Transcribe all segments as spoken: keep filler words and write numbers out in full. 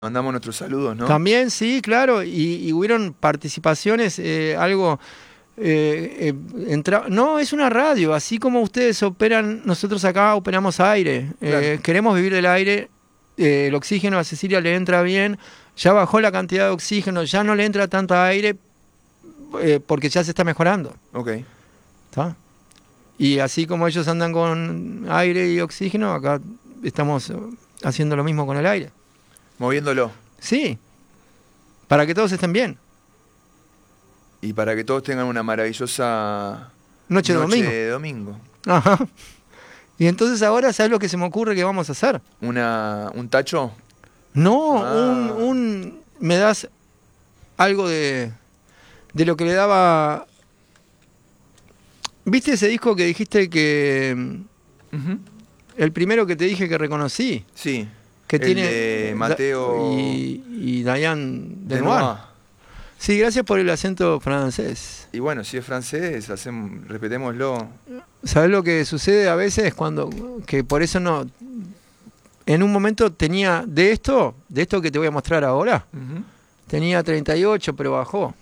Mandamos nuestros saludos, ¿no? También, sí, claro, y, y hubieron participaciones, eh, algo... Eh, eh, entra... No, es una radio, así como ustedes operan, nosotros acá operamos aire, Claro. eh, queremos vivir del aire, eh, el oxígeno a Cecilia le entra bien, ya bajó la cantidad de oxígeno, ya no le entra tanta aire, eh, porque ya se está mejorando. Ok. ¿Está? Y así como ellos andan con aire y oxígeno, acá estamos haciendo lo mismo con el aire. Moviéndolo. Sí, para que todos estén bien. Y para que todos tengan una maravillosa Noche de domingo. de domingo. Ajá. Y entonces ahora, ¿sabes lo que se me ocurre que vamos a hacer? Una, ¿Un tacho? No, Ah. un, un... Me das algo de, de lo que le daba... ¿Viste ese disco que dijiste que... Uh-huh. El primero que te dije que reconocí? Sí. Que el tiene de Mateo... Y, y Diane Denoir. Denoir. Sí, gracias por el acento francés. Y bueno, si es francés, hacemos, repetémoslo. ¿Sabes lo que sucede a veces cuando... que por eso no... En un momento tenía... De esto, de esto que te voy a mostrar ahora, Uh-huh. tenía treinta y ocho, pero bajó.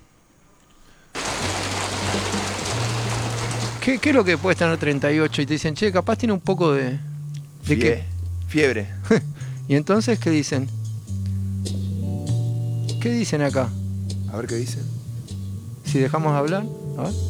¿Qué, ¿Qué es lo que puede tener treinta y ocho? Y te dicen, che, capaz tiene un poco de... ¿De Fie- qué? Fiebre. Y entonces, ¿qué dicen? ¿Qué dicen acá? A ver qué dicen. Si dejamos de hablar, a ver.